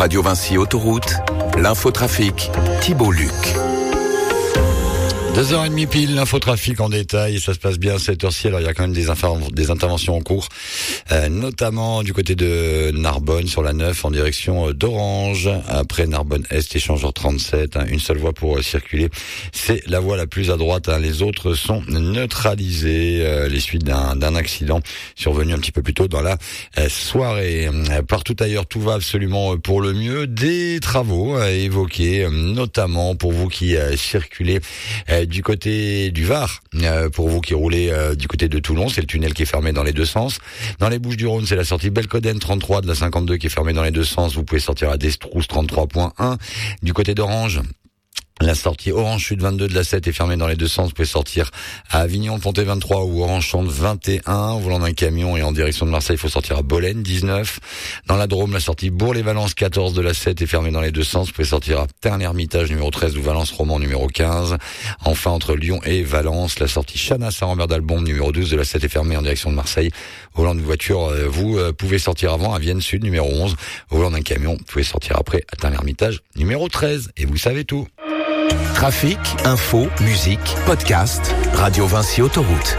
Radio Vinci Autoroute, l'infotrafic, Thibault Luc. 2h30 pile, l'infotrafic en détail, et ça se passe bien à cette heure-ci. Alors il y a quand même des interventions en cours, notamment du côté de Narbonne sur la 9 en direction d'Orange. Après Narbonne Est, échangeur 37, une seule voie pour circuler. C'est la voie la plus à droite, les autres sont neutralisés. Les suites d'un accident survenu un petit peu plus tôt dans la soirée. Partout ailleurs, tout va absolument pour le mieux. Des travaux à évoquer, notamment pour vous qui circulez du côté du Var, pour vous qui roulez du côté de Toulon, c'est le tunnel qui est fermé dans les deux sens. Dans les Bouches-du-Rhône, c'est la sortie Belcoden 33 de la 52 qui est fermée dans les deux sens. Vous pouvez sortir à Destrousse 33.1. Du côté d'Orange, la sortie Orange Sud 22 de la 7 est fermée dans les deux sens. Vous pouvez sortir à Avignon, Pontet 23 ou Orange Chante 21. Au volant d'un camion et en direction de Marseille, il faut sortir à Bolène 19. Dans la Drôme, la sortie Bourg-les-Valences 14 de la 7 est fermée dans les deux sens. Vous pouvez sortir à Terne-Hermitage numéro 13 ou Valence-Roman numéro 15. Enfin, entre Lyon et Valence, la sortie Chanas-Saint-Rambert d'Albon numéro 12 de la 7 est fermée en direction de Marseille. Au volant d'une voiture, vous pouvez sortir avant à Vienne Sud numéro 11. Au volant d'un camion, vous pouvez sortir après à Terne-Hermitage numéro 13. Et vous savez tout. Trafic, info, musique, podcast, Radio Vinci Autoroute.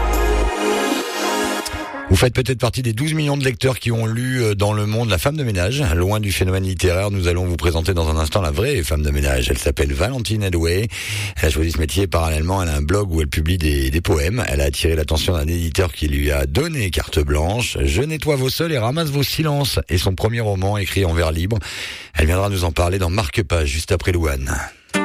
Vous faites peut-être partie des 12 millions de lecteurs qui ont lu dans le monde La Femme de ménage. Loin du phénomène littéraire, nous allons vous présenter dans un instant la vraie femme de ménage. Elle s'appelle Valentine Hadouet. Elle a choisi ce métier parallèlement. Elle a un blog où elle publie des poèmes. Elle a attiré l'attention d'un éditeur qui lui a donné carte blanche. Je nettoie vos sols et ramasse vos silences. Et son premier roman écrit en vers libre. Elle viendra nous en parler dans Marque-Page juste après Louane.